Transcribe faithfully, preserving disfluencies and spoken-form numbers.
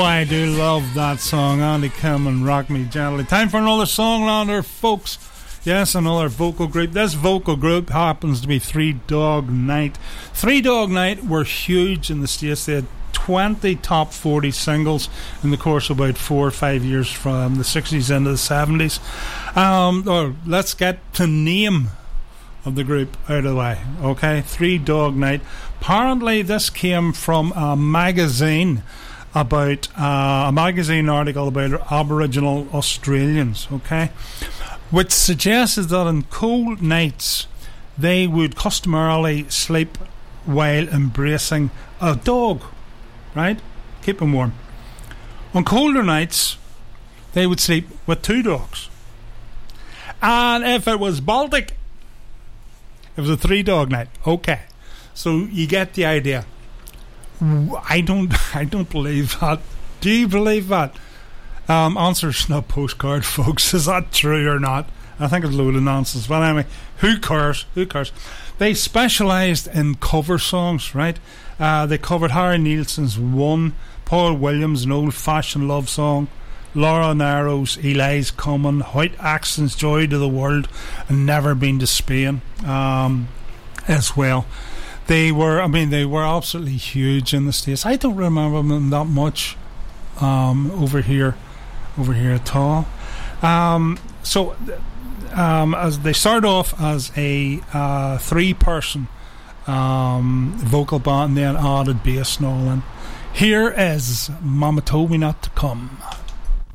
I do love that song, Andy Kim and Rock Me Gently. Time for another Songlander, folks. Yes, another vocal group. This vocal group happens to be Three Dog Night. Three Dog Night were huge in the States. They had twenty top forty singles in the course of about four or five years from the sixties into the seventies. Um, or let's get the name of the group out of the way. Okay, Three Dog Night. Apparently this came from a magazine about uh, a magazine article about Aboriginal Australians, okay, which suggested that on cold nights they would customarily sleep while embracing a dog, right? Keep them warm. On colder nights they would sleep with two dogs, and if it was Baltic, it was a three dog night. Okay, so you get the idea. I don't I don't believe that. Do you believe that? Um, answers in a postcard, folks. Is that true or not? I think it's a load of nonsense. But anyway, who cares? Who cares? They specialised in cover songs, right? Uh, they covered Harry Nilsson's One, Paul Williams' An Old-Fashioned Love Song, Laura Narrow's Eli's Coming, Hoyt Axton's Joy to the World, and Never Been to Spain um, as well. They were, I mean, they were absolutely huge in the States. I don't remember them that much um, over here, over here at all. Um, so, um, as they start off as a uh, three-person um, vocal band, and then added bass and all in. Here is Mama Told Me Not to Come.